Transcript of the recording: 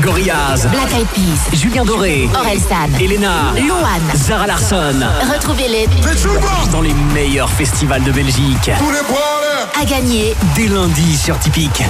Gorillaz, Black Eyed Peas, Julien Doré, Orelsan, Elena, Louane, Zara Larsson. Retrouvez-les Dans les meilleurs festivals de Belgique. à gagner Dès lundi sur Tipeee.